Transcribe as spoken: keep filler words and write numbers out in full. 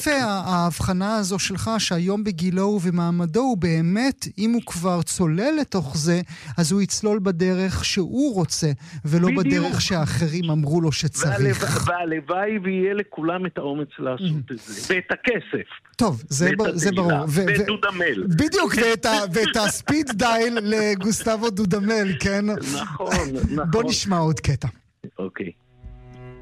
יפה ההבחנה הזו שלך, שהיום בגילו ובמעמדו הוא באמת, אם הוא כבר צולל לתוך זה, אז הוא יצלול בדרך שהוא רוצה, ולא בדיוק. בדרך שאחרים אמרו לו שצריך. והלוואי ויהיה לכולם את האומץ לעשות את זה, ואת הכסף. טוב, זה, ב, זה ברור. ואת ו- דודמל. בדיוק, ואת, ה- ואת הספיד דייל לגוסטבו דודמל, כן? נכון, נכון. בוא נשמע עוד קטע. אוקיי.